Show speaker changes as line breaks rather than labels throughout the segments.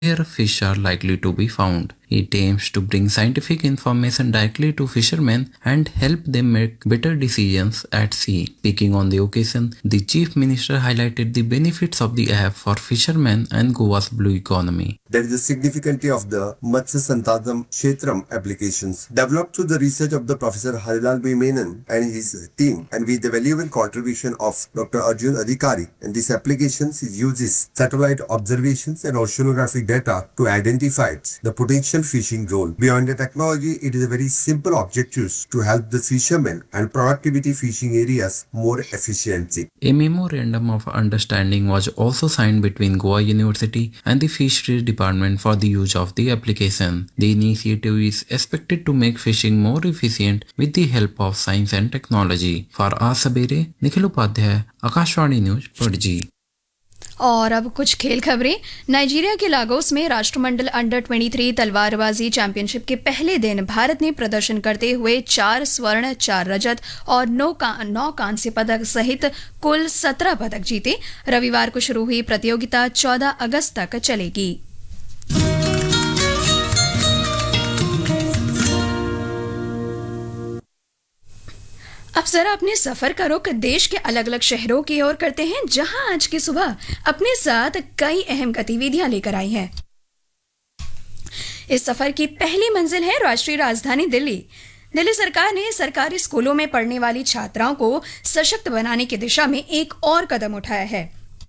where fish are likely to be found. It aims to bring scientific information directly to fishermen and help them make better decisions at sea. Speaking on the occasion, the Chief Minister highlighted the benefits of the app for fishermen and Goa's blue economy.
There is a significance of the Matsya Sanpadam Kshetram applications developed through the research of the Professor Harilal B. Menon and his team, and with the valuable contribution of Dr. Arjun Adhikari. And these applications uses satellite observations and oceanographic data to identify the potential fishing role. Beyond the technology, it is a very simple objectives to help the fishermen and productivity fishing areas more efficiently.
A memorandum of understanding was also signed between Goa University and the Fisheries Department for the use of the application. The initiative is expected to make fishing more efficient with the help of science and technology. For Aaj Sabere, Nikhil Upadhyay, Akashvani News, Pardji.
और अब कुछ खेल खबरें। Nigeria के Lagos में राष्ट्रमंडल under 23 तलवारबाजी championship के पहले दिन भारत ने प्रदर्शन करते हुए 4 स्वर्ण, 4 रजत और 9 कांस्य पदक सहित कुल 17 पदक जीते। रविवार को शुरू हुई प्रतियोगिता 14 अगस्त तक चलेगी। अब जरा अपने सफर का रुख देश के अलग अलग शहरों की ओर करते हैं, जहां आज की सुबह अपने साथ कई अहम गतिविधियां लेकर आई हैं। इस सफर की पहली मंजिल है राष्ट्रीय राजधानी दिल्ली। दिल्ली सरकार ने सरकारी स्कूलों में पढ़ने वाली छात्राओं को सशक्त बनाने की दिशा में एक और कदम उठाया है।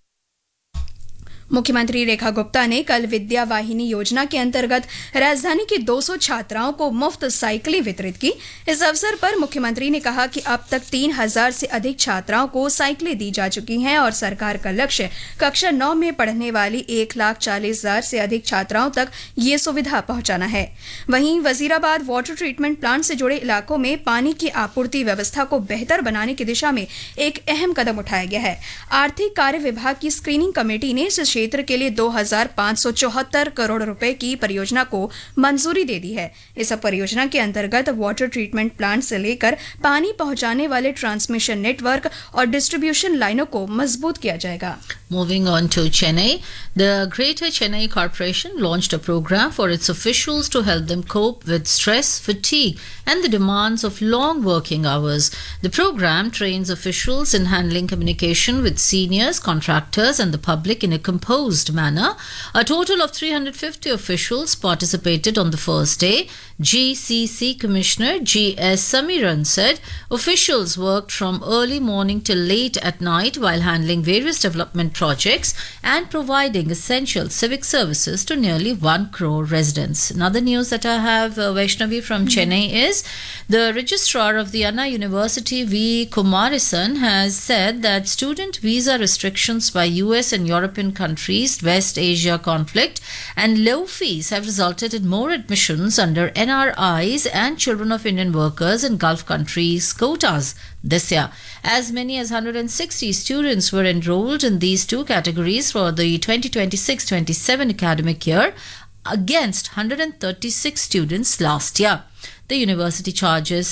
मुख्यमंत्री रेखा गुप्ता ने कल विद्या वाहिनी योजना के अंतर्गत राजधानी की 200 छात्राओं को मुफ्त साइकिलें वितरित की। इस अवसर पर मुख्यमंत्री ने कहा कि अब तक 3000 से अधिक छात्राओं को साइकिलें दी जा चुकी हैं और सरकार का लक्ष्य कक्षा 9 में पढ़ने वाली 1,40,000 से अधिक छात्राओं तक ये सुविधा पहुंचाना है। वहीं वजीराबाद वाटर ट्रीटमेंट प्लांट से जुड़े इलाकों में पानी की आपूर्ति व्यवस्था को बेहतर बनाने की दिशा में एक अहम कदम उठाया गया है। आर्थिक कार्य विभाग की स्क्रीनिंग कमेटी ने इस क्षेत्र के लिए 2,574 करोड़ रुपए की परियोजना को मंजूरी दे दी है। इस परियोजना के अंतर्गत वाटर ट्रीटमेंट प्लांट से लेकर पानी पहुंचाने वाले ट्रांसमिशन नेटवर्क और डिस्ट्रीब्यूशन लाइनों को मजबूत किया जाएगा।
Moving on to Chennai, the Greater Chennai Corporation launched a program for its officials to help them cope with stress, fatigue, and the demands of long working hours. The program trains officials in handling communication with seniors, contractors, and the public in a composed manner. A total of 350 officials participated on the first day. GCC Commissioner G.S. Samiran said officials worked from early morning till late at night while handling various development projects and providing essential civic services to nearly 1 crore residents. Another news that I have, Vaishnavi, from Chennai is the registrar of the Anna University, V. Kumarisan, has said that student visa restrictions by US and European countries, West Asia conflict, and low fees have resulted in more admissions under NRIs and children of Indian workers in Gulf countries quotas this year. As many as 160 students were enrolled in these two categories for the 2026-27 academic year against 136 students last year. The university charges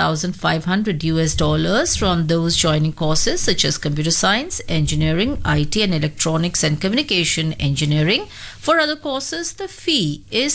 $7,500 from those joining courses such as computer science, engineering, IT and electronics and communication engineering. For other courses, the fee is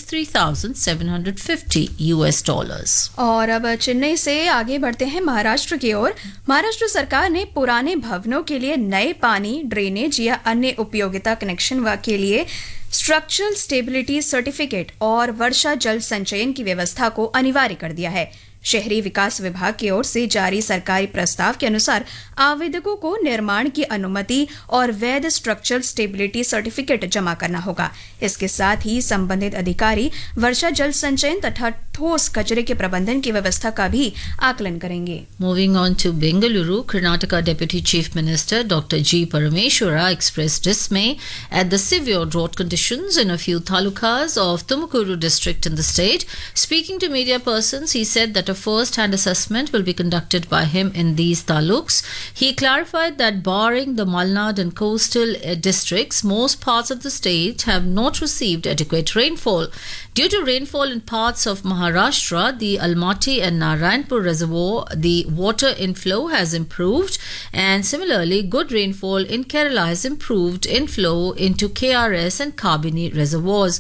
$3,750.
और अब चेन्नई से आगे बढ़ते हैं महाराष्ट्र की ओर। महाराष्ट्र सरकार ने पुराने भवनों के लिए नए पानी, ड्रेनेज या अन्य उपयोगिता कनेक्शन के लिए स्ट्रक्चरल स्टेबिलिटी सर्टिफिकेट और वर्षा जल संचयन की व्यवस्था को अनिवार्य कर दिया है। शहरी विकास विभाग की ओर से जारी सरकारी प्रस्ताव के अनुसार आवेदकों को निर्माण की अनुमति और वैध स्ट्रक्चरल स्टेबिलिटी सर्टिफिकेट जमा करना होगा। इसके साथ ही संबंधित अधिकारी वर्षा जल संचयन तथा ठोस कचरे के प्रबंधन की व्यवस्था का भी आकलन करेंगे।
Moving on to Bengaluru, Karnataka Deputy Chief Minister Dr. G. Parameshwara expressed dismay at the severe drought conditions in a few talukas of Tumukuru district in the state. Speaking to media persons, he said that a first-hand assessment will be conducted by him in these taluks. He clarified that barring the Malnad and coastal districts, most parts of the state have not received adequate rainfall. Due to rainfall in parts of Maharashtra, the Almaty and Narayanpur reservoir, the water inflow has improved, and similarly, good rainfall in Kerala has improved inflow into KRS and Kabini reservoirs.